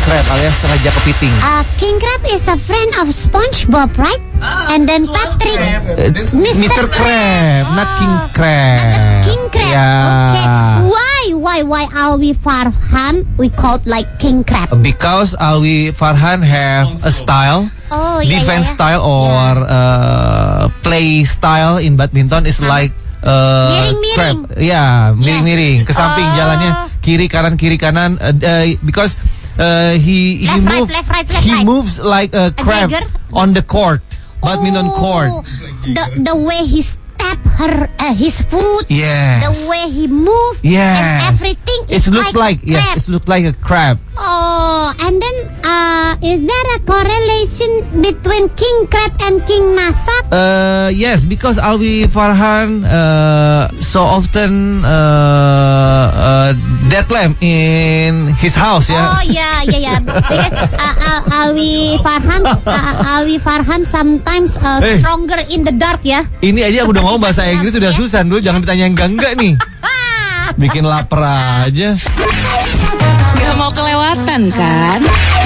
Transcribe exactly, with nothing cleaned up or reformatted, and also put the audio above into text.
crab alias raja kepiting. Uh, king crab is a friend of SpongeBob, right? And then Patrick, Uh, Mister Mister Crab, not King Crab. King crab. Yeah. Okay. Why, why, why Alwi Farhan we called like king crab? Because Alwi Farhan have a style, Oh, yeah, defense yeah, yeah. style or uh, play style in badminton is like uh, Miring-miring. crab. Yeah, miring-miring. Ke samping Oh. jalannya kiri kanan kiri kanan. Uh, uh, because uh, he he Left, right, move left, right, left, he right. moves like a crab jagger? on the court, badminton Oh, court. The the way he step her uh, his foot. Yes. The way he move. Yes. And everything It is looks like, like, crab. yes, it looks like a crab. Oh, and then uh, is there a correlation between king crab and king nasab? Uh, yes, because Alwi Farhan uh, so often uh, uh, dead lamb in his house, ya. Oh yeah, yeah, yeah. Because uh, uh, Alwi Farhan, uh, Alwi Farhan sometimes uh, Eh. stronger in the dark, ya. Ini aja aku udah ngomong bahasa Inggris udah susah dulu, jangan ditanya yang enggak-enggak nih. Bikin lapar aja. Gak mau kelewatan kan?